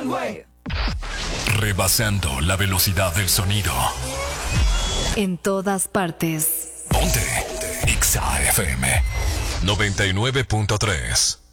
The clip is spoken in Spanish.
One-Way. Rebasando la velocidad del sonido. En todas partes. Ponte XAFM 99.3.